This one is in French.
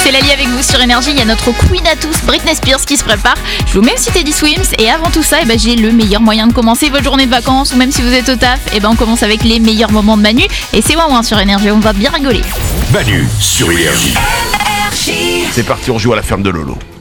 c'est Lali avec vous sur Énergie. Il y a notre queen à tous, Britney Spears, qui se prépare. Je vous mets aussi Teddy Swims. Et avant tout ça, j'ai le meilleur moyen de commencer votre journée de vacances. Ou même si vous êtes au taf, on commence avec les meilleurs moments de Manu. Et c'est Ouin sur Énergie, on va bien rigoler. Manu sur Énergie. C'est parti, on joue à la ferme de Lolo.